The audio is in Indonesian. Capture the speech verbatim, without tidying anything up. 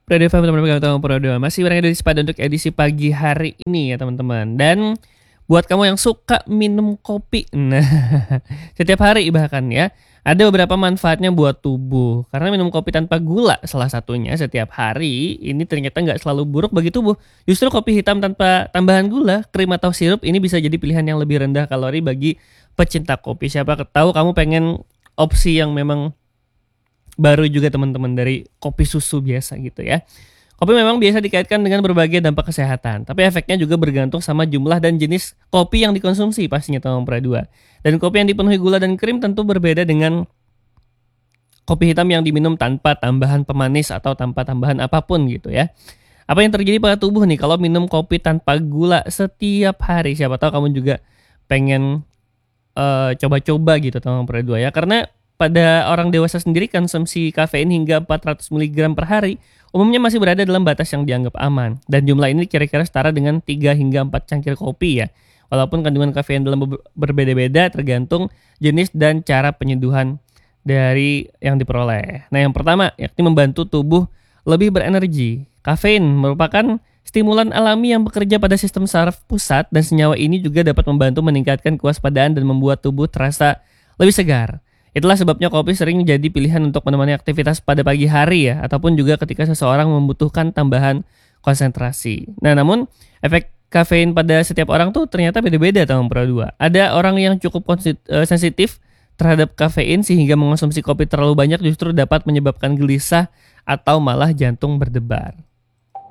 Pro dua teman-teman pegang teman Pro dua masih bareng edisi pada untuk edisi pagi hari ini ya teman-teman. Dan buat kamu yang suka minum kopi, nah setiap hari bahkan ya, ada beberapa manfaatnya buat tubuh. Karena minum kopi tanpa gula salah satunya setiap hari ini ternyata nggak selalu buruk bagi tubuh. Justru kopi hitam tanpa tambahan gula, krim atau sirup ini bisa jadi pilihan yang lebih rendah kalori bagi pecinta kopi. Siapa tahu kamu pengen opsi yang memang baru juga teman-teman dari kopi susu biasa gitu ya. Kopi memang biasa dikaitkan dengan berbagai dampak kesehatan, tapi efeknya juga bergantung sama jumlah dan jenis kopi yang dikonsumsi pastinya teman Pro dua. Dan kopi yang dipenuhi gula dan krim tentu berbeda dengan kopi hitam yang diminum tanpa tambahan pemanis atau tanpa tambahan apapun gitu ya. Apa yang terjadi pada tubuh nih kalau minum kopi tanpa gula setiap hari? Siapa tahu kamu juga pengen uh, coba-coba gitu teman Pro dua ya. Karena pada orang dewasa sendiri konsumsi kafein hingga empat ratus miligram per hari umumnya masih berada dalam batas yang dianggap aman. Dan jumlah ini kira-kira setara dengan tiga hingga empat cangkir kopi ya. Walaupun kandungan kafein dalam berbeda-beda tergantung jenis dan cara penyeduhan dari yang diperoleh. Nah yang pertama yakni membantu tubuh lebih berenergi. Kafein merupakan stimulan alami yang bekerja pada sistem saraf pusat dan senyawa ini juga dapat membantu meningkatkan kewaspadaan dan membuat tubuh terasa lebih segar. Itulah sebabnya kopi sering jadi pilihan untuk menemani aktivitas pada pagi hari ya, ataupun juga ketika seseorang membutuhkan tambahan konsentrasi. Nah namun efek kafein pada setiap orang tuh ternyata beda-beda teman Pro dua. Ada orang yang cukup sensitif terhadap kafein sehingga mengonsumsi kopi terlalu banyak justru dapat menyebabkan gelisah atau malah jantung berdebar.